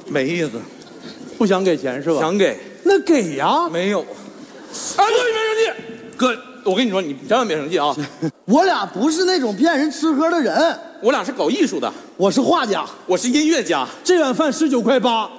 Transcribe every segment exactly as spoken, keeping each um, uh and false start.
没意思， 不想给钱是吧？ 想给， 那给呀。 没有。啊，哥你别生气，哥，我跟你说，你千万别生气啊！ 我俩不是那种骗人吃喝的人， 我俩是搞艺术的， 我是画家， 我是音乐家。 这碗饭十九块八。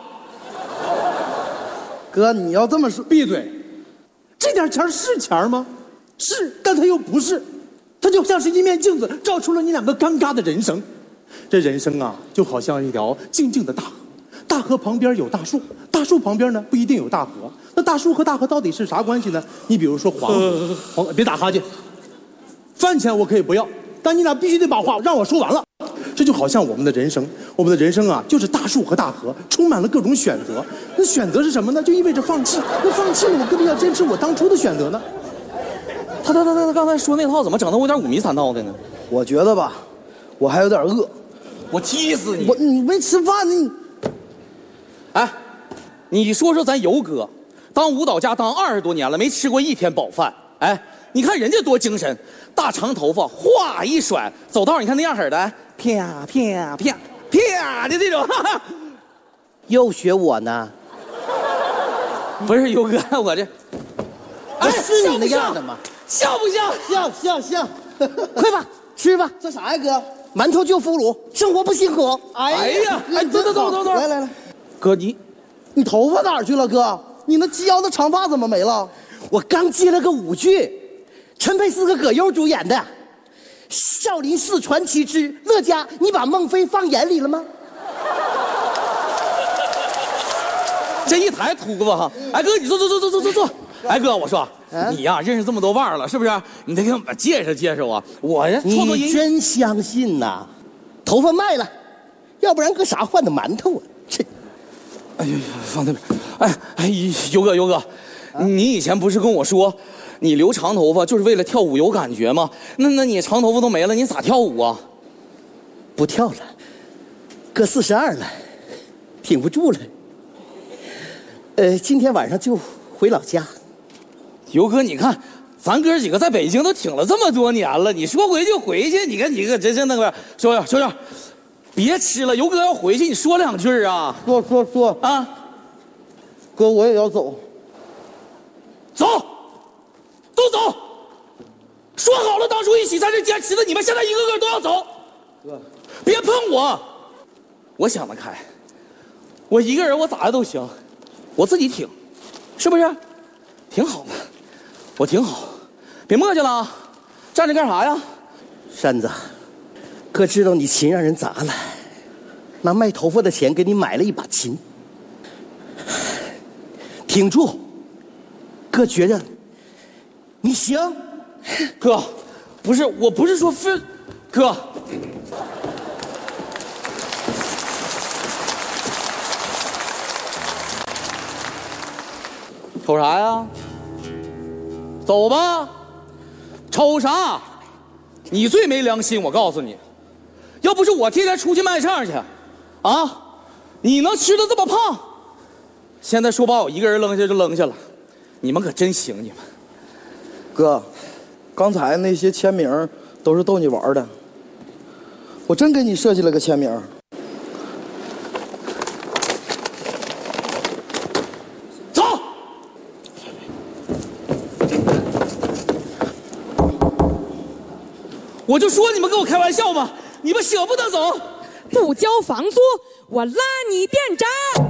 哥，你要这么说， 闭嘴！这点钱是钱吗？是，但它又不是，它就像是一面镜子，照出了你两个尴尬的人生。这人生啊，就好像一条静静的大河，大河旁边有大树，大树旁边呢不一定有大河。那大树和大河到底是啥关系呢？你比如说黄河，黄河别打哈欠。饭钱我可以不要，但你俩必须得把话让我说完了。这就好像我们的人生，我们的人生啊，就是大树和大河，充满了各种选择。那选择是什么呢？就意味着放弃。那放弃了，我何必要坚持我当初的选择呢？ 他他他他刚才说那套怎么整的我有点五迷三道的呢？ 我觉得吧，我还有点饿。 我踢死你！ 我你没吃饭呢？你哎，你说说咱游哥，当舞蹈家当二十多年了，没吃过一天饱饭。哎，你看人家多精神，大长头发，哗一甩，走道你看那样式的，哎，啪啪啪啪的这种，哈哈， 又学我呢？ 不是游哥，我这， 哎，是你那样的吗？ 像不像？ 像像像，快吧，吃吧。这啥呀，哥？馒头就腐乳，生活不辛苦。 哎呀，哎，走走走走走， 来来来， 哥你， 你头发哪儿去了，哥？你那及腰的长发怎么没了？我刚接了个舞剧，陈佩斯和葛优主演的《少林寺传奇之乐嘉》，你把孟非放眼里了吗？ 这一抬秃子哈！哎哥，你坐坐坐坐坐坐坐。哎哥，我说、啊、你呀、认识这么多腕儿了，是不是？你得给我介绍介绍啊！我呀，创作音你真相信呐？头发卖了，要不然搁啥换的馒头啊？这， 哎呀，放那边。哎哎，游哥游哥，啊、你以前不是跟我说，你留长头发就是为了跳舞有感觉吗？那那你长头发都没了，你咋跳舞啊？ 不跳了，哥四十二了，挺不住了。呃，今天晚上就回老家。 游哥，你看，咱哥几个在北京都挺了这么多年了，你说回就回去，你看你可真是那个，说说说，别吃了，游哥要回去，你说两句啊。 说说说啊， 哥，我也要走。 走，都走。说好了，当初一起在这坚持的，你们现在一个个都要走。哥，别碰我，我想得开，我一个人我咋的都行，我自己挺，是不是？挺好的。我挺好，别磨叽了啊！站着干啥呀？ 山子，哥知道你琴让人砸了，拿卖头发的钱给你买了一把琴，挺住！哥觉着你行。 哥，不是，我不是说非，哥，瞅啥呀？走吧，瞅啥？你最没良心！我告诉你，要不是我天天出去卖唱去，啊，你能吃得这么胖？现在说把我一个人扔下就扔下了，你们可真行！你们， 哥，刚才那些签名都是逗你玩的，我真给你设计了个签名。 我就说你们跟我开玩笑嘛，你们舍不得走， 不交房租，我拉你电闸。